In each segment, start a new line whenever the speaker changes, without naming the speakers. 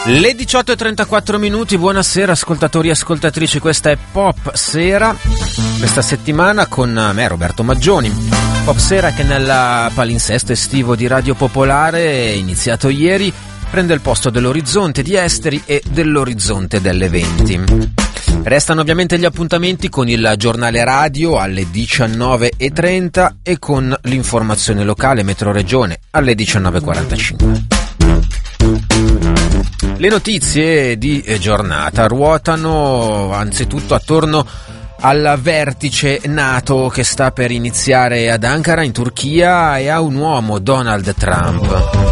Le 18:34, buonasera ascoltatori e ascoltatrici, questa è Pop Sera, questa settimana con me Roberto Maggioni. Pop Sera che nel palinsesto estivo di Radio Popolare, iniziato ieri, prende il posto dell'Orizzonte di Esteri e dell'Orizzonte delle 20. Restano ovviamente gli appuntamenti con il giornale radio alle 19:30 e con l'informazione locale Metro Regione alle 19:45. Le notizie di giornata ruotano anzitutto attorno al vertice NATO che sta per iniziare ad Ankara in Turchia e a un uomo, Donald Trump.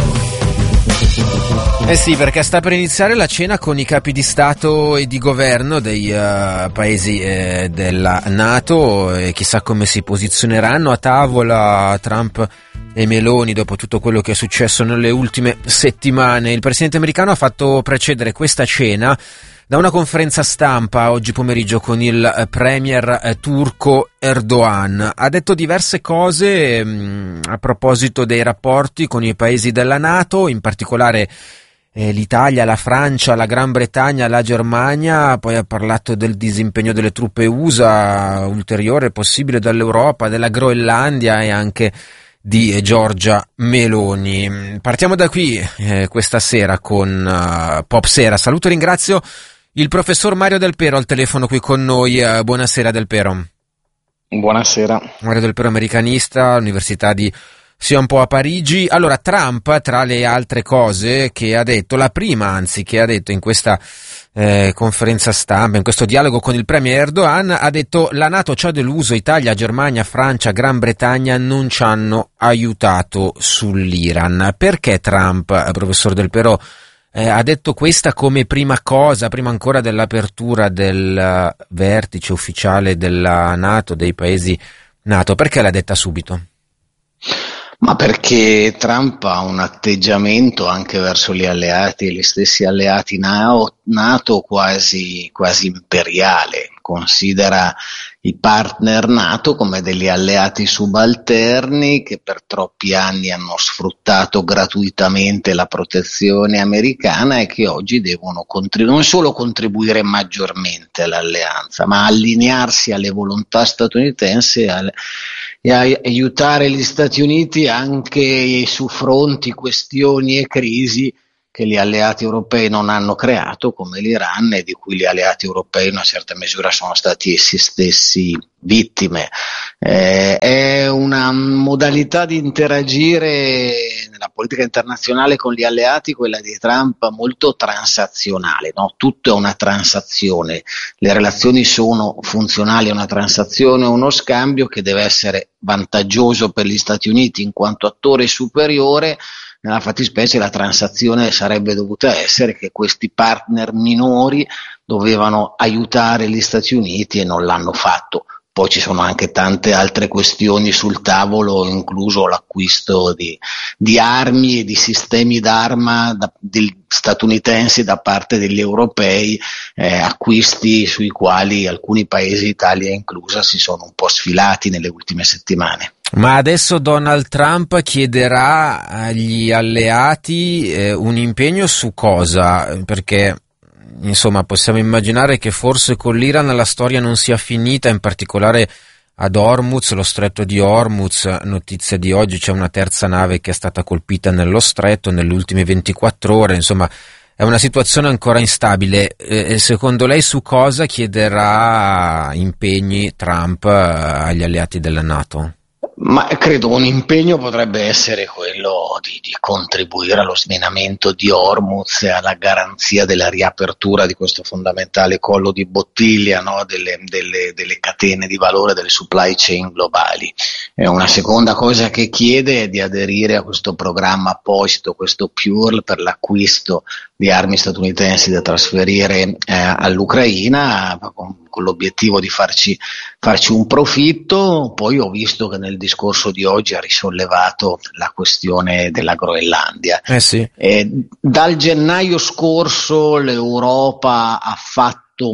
Eh sì, perché sta per iniziare la cena con i capi di Stato e di governo dei paesi della NATO e chissà come si posizioneranno a tavola Trump e Meloni dopo tutto quello che è successo nelle ultime settimane. Il presidente americano ha fatto precedere questa cena da una conferenza stampa oggi pomeriggio con il premier turco Erdogan. Ha detto diverse cose a proposito dei rapporti con i paesi della NATO, in particolare l'Italia, la Francia, la Gran Bretagna, la Germania. Poi ha parlato del disimpegno delle truppe USA ulteriore possibile dall'Europa, della Groenlandia e anche di Giorgia Meloni. Partiamo da qui questa sera con Pop Sera. Saluto e ringrazio il professor Mario Del Pero al telefono qui con noi. Buonasera Del Pero.
Buonasera.
Mario Del Pero, americanista, Università di Sion Po a Parigi. Allora, Trump, tra le altre cose che ha detto, la prima anzi che ha detto in questa conferenza stampa, in questo dialogo con il premier Erdogan, ha detto: la NATO ci ha deluso, Italia, Germania, Francia, Gran Bretagna non ci hanno aiutato sull'Iran. Perché Trump, professor Del Pero, ha detto questa come prima cosa, prima ancora dell'apertura del vertice ufficiale della NATO, dei paesi NATO? Perché l'ha detta subito?
Ma perché Trump ha un atteggiamento anche verso gli alleati e gli stessi alleati NATO quasi imperiale. Considera i partner NATO come degli alleati subalterni che per troppi anni hanno sfruttato gratuitamente la protezione americana e che oggi devono non solo contribuire maggiormente all'alleanza, ma allinearsi alle volontà statunitensi e aiutare gli Stati Uniti anche su fronti, questioni e crisi che gli alleati europei non hanno creato, come l'Iran, e di cui gli alleati europei in una certa misura sono stati essi stessi vittime. È una modalità di interagire nella politica internazionale con gli alleati, quella di Trump, molto transazionale, no? Tutto è una transazione, le relazioni sono funzionali a una transazione, uno scambio che deve essere vantaggioso per gli Stati Uniti in quanto attore superiore. Nella fattispecie la transazione sarebbe dovuta essere che questi partner minori dovevano aiutare gli Stati Uniti e non l'hanno fatto. Poi ci sono anche tante altre questioni sul tavolo, incluso l'acquisto di armi e di sistemi d'arma statunitensi da parte degli europei, acquisti sui quali alcuni paesi, Italia inclusa, si sono un po' sfilati nelle ultime settimane.
Ma adesso Donald Trump chiederà agli alleati un impegno su cosa? Perché insomma possiamo immaginare che forse con l'Iran la storia non sia finita, in particolare ad Hormuz, lo stretto di Hormuz. Notizia di oggi, c'è una terza nave che è stata colpita nello stretto nelle ultime 24 ore, insomma è una situazione ancora instabile. Secondo lei su cosa chiederà impegni Trump agli alleati della NATO?
Ma credo un impegno potrebbe essere quello di contribuire allo sminamento di Hormuz e alla garanzia della riapertura di questo fondamentale collo di bottiglia, no? delle catene di valore, delle supply chain globali. Una seconda cosa che chiede è di aderire a questo programma apposito, questo PURL, per l'acquisto di armi statunitensi da trasferire all'Ucraina, con l'obiettivo di farci un profitto. Poi ho visto che nel discorso di oggi ha risollevato la questione della Groenlandia. Dal gennaio scorso l'Europa ha fatto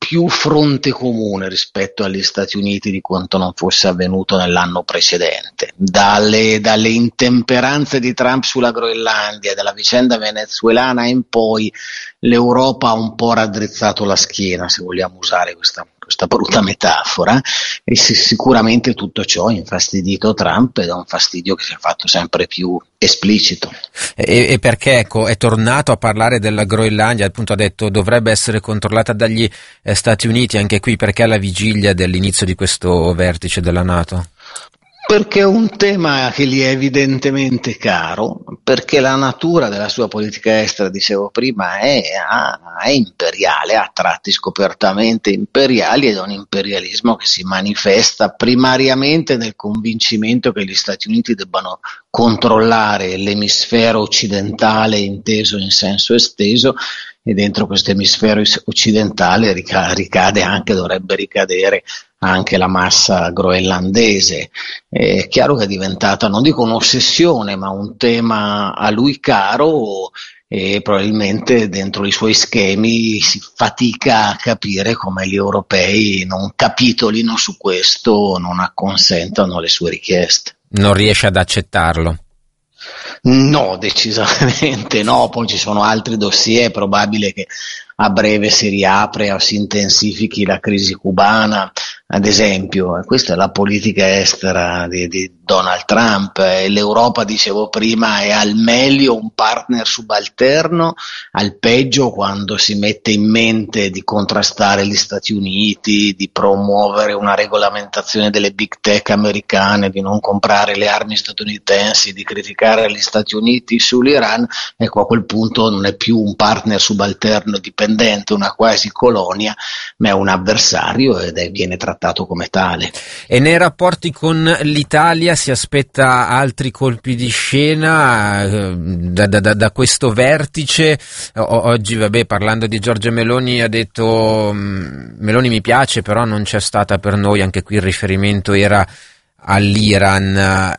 più fronte comune rispetto agli Stati Uniti di quanto non fosse avvenuto nell'anno precedente. Dalle intemperanze di Trump sulla Groenlandia, dalla vicenda venezuelana in poi, l'Europa ha un po' raddrizzato la schiena, se vogliamo usare questa brutta metafora, e sicuramente tutto ciò ha infastidito Trump, ed è un fastidio che si è fatto sempre più esplicito.
E perché è tornato a parlare della Groenlandia, appunto ha detto dovrebbe essere controllata dagli Stati Uniti, anche qui perché alla vigilia dell'inizio di questo vertice della NATO?
Perché è un tema che gli è evidentemente caro, perché la natura della sua politica estera, dicevo prima, è imperiale, a tratti scopertamente imperiali, ed è un imperialismo che si manifesta primariamente nel convincimento che gli Stati Uniti debbano controllare l'emisfero occidentale inteso in senso esteso, e dentro questo emisfero occidentale dovrebbe ricadere anche la massa groenlandese. È chiaro che è diventata, non dico un'ossessione, ma un tema a lui caro, e probabilmente dentro i suoi schemi si fatica a capire come gli europei non capitolino su questo, non acconsentano alle sue richieste.
Non riesce ad accettarlo?
No, decisamente no. Poi ci sono altri dossier, è probabile che a breve si riapre o si intensifichi la crisi cubana, ad esempio. Questa è la politica estera di Donald Trump, e l'Europa, dicevo prima, è al meglio un partner subalterno, al peggio quando si mette in mente di contrastare gli Stati Uniti, di promuovere una regolamentazione delle big tech americane, di non comprare le armi statunitensi, di criticare gli Stati Uniti sull'Iran. Ecco, a quel punto non è più un partner subalterno dipendente, una quasi colonia, ma è un avversario, ed viene trattato come tale.
E nei rapporti con l'Italia si aspetta altri colpi di scena da questo vertice? Oggi, parlando di Giorgia Meloni, ha detto Meloni mi piace, però non c'è stata per noi, anche qui il riferimento era all'Iran,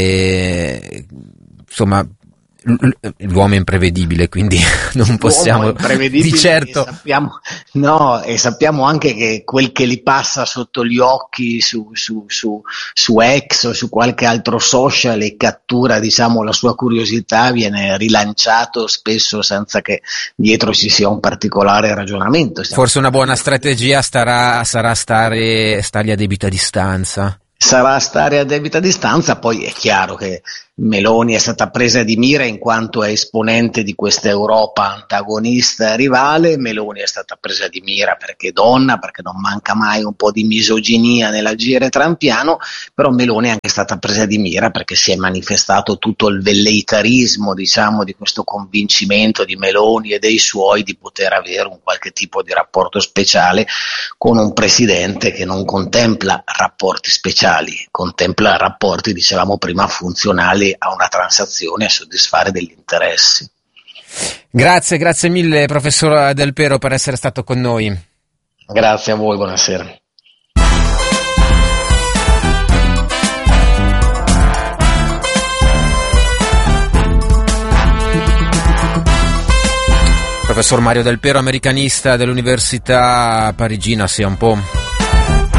insomma l'uomo è imprevedibile, quindi non possiamo di certo.
E sappiamo anche che quel che gli passa sotto gli occhi su X o su qualche altro social e cattura, diciamo, la sua curiosità, viene rilanciato spesso senza che dietro ci sia un particolare ragionamento.
Forse una buona strategia sarà stargli a debita distanza.
Sarà stare a debita distanza. Poi è chiaro che Meloni è stata presa di mira in quanto è esponente di questa Europa antagonista e rivale. Meloni è stata presa di mira perché è donna, perché non manca mai un po' di misoginia nell'agire trampiano, però Meloni è anche stata presa di mira perché si è manifestato tutto il velleitarismo, diciamo, di questo convincimento di Meloni e dei suoi di poter avere un qualche tipo di rapporto speciale con un presidente che non contempla rapporti speciali, contempla rapporti, dicevamo prima, funzionali a una transazione, a soddisfare degli interessi.
Grazie mille professor Del Pero per essere stato con noi.
Grazie a voi, buonasera.
Professor Mario Del Pero, americanista dell'Università Parigina, sia un po'